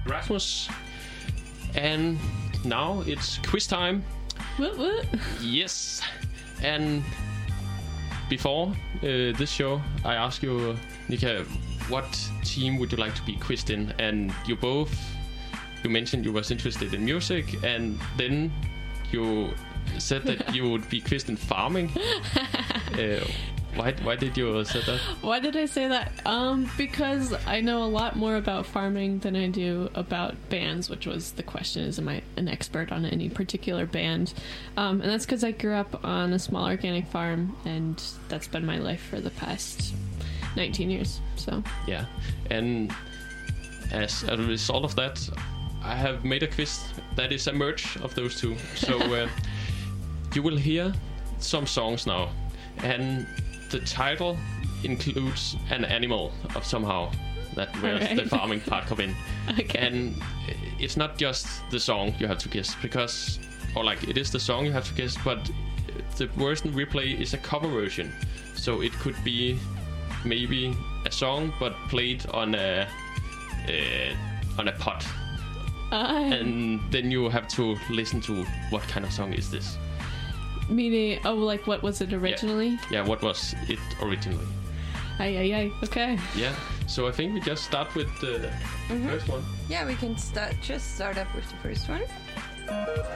Rasmus. And now it's quiz time. What? Yes. And before this show, I asked you, Nika, what team would you like to be quizzed in? And you mentioned you was interested in music, and then you said that you would be quizzed in farming. Why did you say that? Why did I say that? Because I know a lot more about farming than I do about bands, which was the question, is am I an expert on any particular band? And that's because I grew up on a small organic farm, and that's been my life for the past 19 years. So yeah, and as a result of that, I have made a quiz that is a merge of those two. So you will hear some songs now, and the title includes an animal of somehow. That where the farming part come in. Okay. And it's not just the song you have to guess, because, or like it is the song you have to guess, but the version we play is a cover version. So it could be maybe a song but played on a pot. And then you have to listen to what kind of song is this. Meaning, like what was it originally? Yeah, what was it originally? Aye. Okay. Yeah, so I think we just start with the first one. Yeah, we can start up with the first one.